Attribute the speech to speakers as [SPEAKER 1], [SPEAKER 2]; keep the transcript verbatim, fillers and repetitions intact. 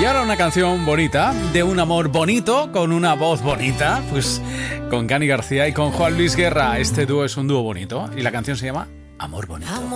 [SPEAKER 1] Y ahora una canción bonita, de un amor bonito, con una voz bonita, pues con Cani García y con Juan Luis Guerra. Este dúo es un dúo bonito y la canción se llama Amor Bonito.